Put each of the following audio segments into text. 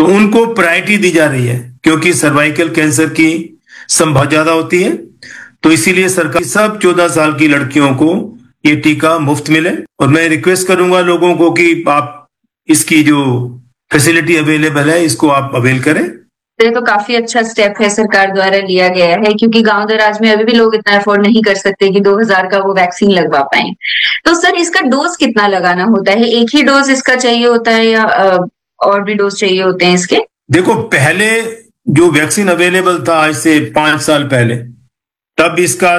तो उनको प्रायोरिटी दी जा रही है, क्योंकि सर्वाइकल कैंसर की संभावना ज्यादा होती है। तो इसीलिए सरकार सब 14 साल की लड़कियों को ये टीका मुफ्त मिले। और मैं रिक्वेस्ट करूंगा लोगों को कि आप इसकी जो फैसिलिटी अवेलेबल है इसको आप अवेल करें। ये तो काफी अच्छा स्टेप है सरकार द्वारा लिया गया है, क्योंकि गांव दराज में अभी भी लोग इतना अफोर्ड नहीं कर सकते कि 2000 का वो वैक्सीन लगवा पाए। तो सर इसका डोज कितना लगाना होता है? एक ही डोज इसका चाहिए होता है या और भी डोज चाहिए होते हैं इसके? देखो, पहले जो वैक्सीन अवेलेबल था आज से 5 साल पहले, तब इसका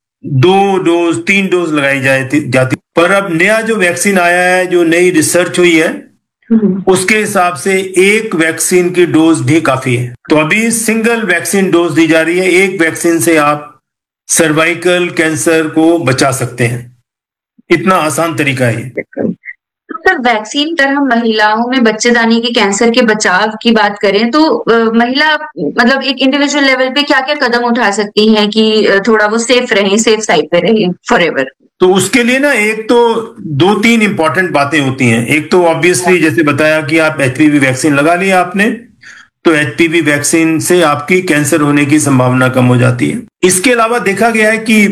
2 डोज 3 डोज लगाई जाती। पर अब नया जो वैक्सीन आया है, जो नई रिसर्च हुई है, उसके हिसाब से एक वैक्सीन की डोज भी काफी है। तो अभी सिंगल वैक्सीन डोज दी जा रही है। एक वैक्सीन से आप सर्वाइकल कैंसर को बचा सकते हैं। इतना आसान तरीका है। तो सर वैक्सीन पर हम महिलाओं में बच्चेदानी के कैंसर के बचाव की बात करें तो महिला मतलब एक इंडिविजुअल लेवल पे क्या क्या कदम उठा सकती हैं कि थोड़ा वो सेफ रहे, सेफ साइड पे रहे फॉरएवर? तो उसके लिए ना एक तो 2-3 इंपॉर्टेंट बातें होती हैं। एक तो ऑब्वियसली जैसे बताया कि आप एचपीवी वैक्सीन लगा लिया आपने, तो एचपीवी वैक्सीन से आपकी कैंसर होने की संभावना कम हो जाती है। इसके अलावा देखा गया है कि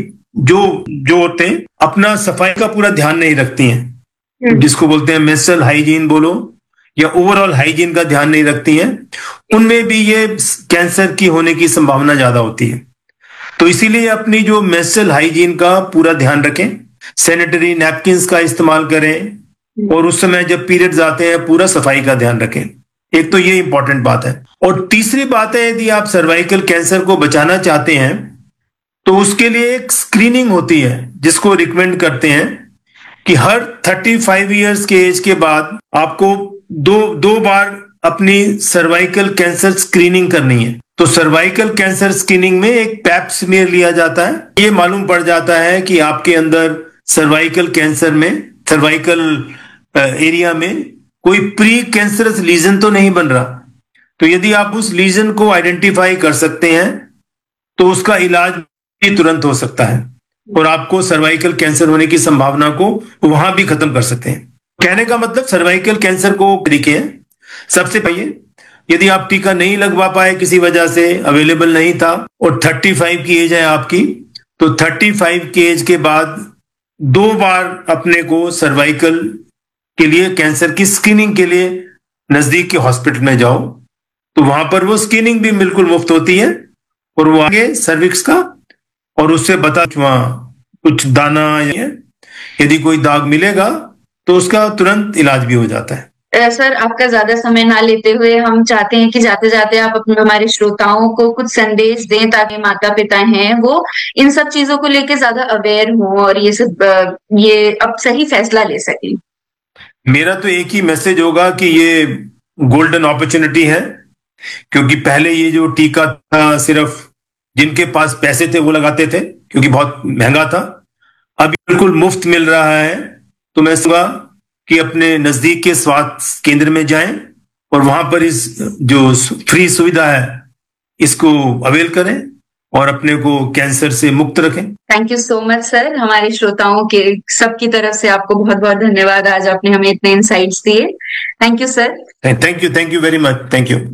जो औरतें अपना सफाई का पूरा ध्यान नहीं रखती हैं, जिसको बोलते हैं मेंस्ट्रुअल हाइजीन बोलो या ओवरऑल हाइजीन का ध्यान नहीं रखती हैं, उनमें भी ये कैंसर की होने की संभावना ज्यादा होती है। तो इसीलिए अपनी जो मेंस्ट्रुअल हाइजीन का पूरा ध्यान रखें, सैनिटरी नैपकिन्स का इस्तेमाल करें और उस समय जब पीरियड्स आते हैं पूरा सफाई का ध्यान रखें। एक तो ये इंपॉर्टेंट बात है। और तीसरी बात है, यदि आप सर्वाइकल कैंसर को बचाना चाहते हैं तो उसके लिए एक स्क्रीनिंग होती है जिसको रिकमेंड करते हैं कि हर 35 इयर्स के एज के बाद आपको दो बार अपनी सर्वाइकल कैंसर स्क्रीनिंग करनी है। तो सर्वाइकल कैंसर स्क्रीनिंग में एक पैप स्मीयर लिया जाता है। ये मालूम पड़ जाता है कि आपके अंदर सर्वाइकल कैंसर में, सर्वाइकल एरिया में कोई प्री कैंसरस लीजन तो नहीं बन रहा। तो यदि आप उस लीजन को आइडेंटिफाई कर सकते हैं तो उसका इलाज भी तुरंत हो सकता है और आपको सर्वाइकल कैंसर होने की संभावना को वहां भी खत्म कर सकते हैं। कहने का मतलब सर्वाइकल कैंसर को तरीके हैं। सबसे पहले यदि आप टीका नहीं लगवा पाए, किसी वजह से अवेलेबल नहीं था और 35 की एज है आपकी, तो 35 की एज के बाद 2 बार अपने को सर्वाइकल के लिए कैंसर की स्क्रीनिंग के लिए नजदीक के हॉस्पिटल में जाओ। तो वहां पर वो स्क्रीनिंग भी बिल्कुल मुफ्त होती है और वो आगे सर्विक्स का और उससे बता वहां कुछ दाना या यदि कोई दाग मिलेगा तो उसका तुरंत इलाज भी हो जाता है। सर आपका ज्यादा समय ना लेते हुए हम चाहते हैं कि जाते जाते आप अपने हमारे श्रोताओं को कुछ संदेश दें ताकि माता पिता हैं वो इन सब चीजों को लेकर ज्यादा अवेयर हों और ये अब सही फैसला ले सकें। मेरा तो एक ही मैसेज होगा कि ये गोल्डन अपॉर्चुनिटी है, क्योंकि पहले ये जो टीका था सिर्फ जिनके पास पैसे थे वो लगाते थे क्योंकि बहुत महंगा था। अब बिल्कुल मुफ्त मिल रहा है। तो मैं कहूँगा कि अपने नजदीक के स्वास्थ्य केंद्र में जाएं और वहां पर इस जो फ्री सुविधा है इसको अवेल करें और अपने को कैंसर से मुक्त रखें। Thank you so much sir. हमारे श्रोताओं के सबकी तरफ से आपको बहुत बहुत धन्यवाद। आज आपने हमें इतने इनसाइट्स दिए। Thank you sir. Thank you very much. Thank you.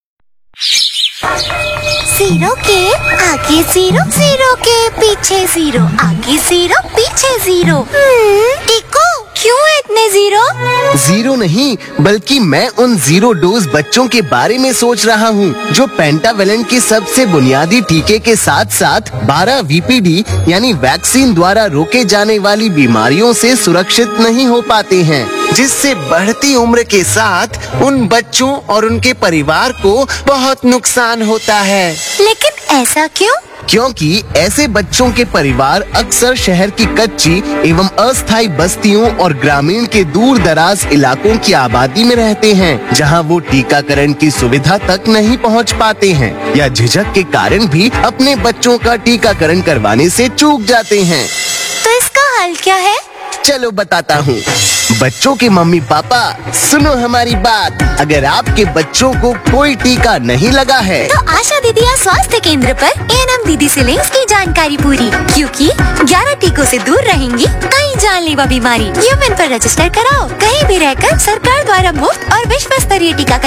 Zero के आगे जीरो, जीरो के पीछे जीरो, आगे जीरो पीछे जीरो। देखो क्यों है इतने जीरो? जीरो नहीं, बल्कि मैं उन जीरो डोज बच्चों के बारे में सोच रहा हूँ जो पेंटावेलेंट के सबसे बुनियादी टीके के साथ साथ 12 वीपीडी यानी वैक्सीन द्वारा रोके जाने वाली बीमारियों से सुरक्षित नहीं हो पाते हैं, जिससे बढ़ती उम्र के साथ उन बच्चों और उनके परिवार को बहुत नुकसान होता है। लेकिन ऐसा क्यों? क्योंकि ऐसे बच्चों के परिवार अक्सर शहर की कच्ची एवं अस्थायी बस्तियों और ग्रामीण के दूर दराज इलाकों की आबादी में रहते हैं, जहां वो टीकाकरण की सुविधा तक नहीं पहुंच पाते हैं या झिझक के कारण भी अपने बच्चों का टीकाकरण करवाने से चूक जाते हैं। तो इसका हल क्या है? चलो बताता हूँ। बच्चों के मम्मी पापा सुनो हमारी बात। अगर आपके बच्चों को कोई टीका नहीं लगा है तो आशा दीदी या स्वास्थ्य केंद्र पर एएनएम दीदी से लें इसकी जानकारी पूरी, क्योंकि 11 टीकों से दूर रहेंगी कई जानलेवा बीमारी। यूमेन पर रजिस्टर कराओ। कहीं भी रहकर सरकार द्वारा मुफ्त और विश्व स्तरीय टीकाकरण